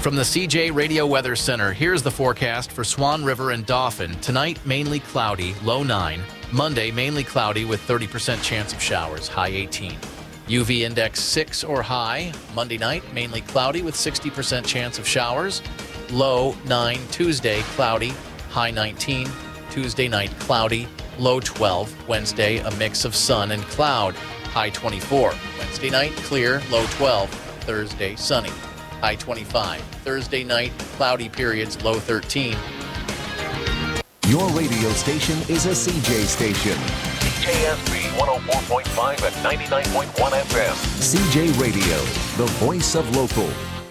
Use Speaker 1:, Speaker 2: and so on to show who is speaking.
Speaker 1: From the CJ Radio Weather Center, here's the forecast for Swan River and Dauphin. Tonight, mainly cloudy, low 9. Monday, mainly cloudy with 30% chance of showers, high 18. UV index 6 or high. Monday night, mainly cloudy with 60% chance of showers, low 9. Tuesday, cloudy, high 19. Tuesday night, cloudy, low 12. Wednesday, a mix of sun and cloud, high 24. Wednesday night, clear, low 12. Thursday, sunny, high 25. Thursday night, cloudy periods, low 13.
Speaker 2: Your radio station is a CJ station.
Speaker 3: KSB 104.5 and 99.1 FM.
Speaker 2: CJ Radio, the voice of local.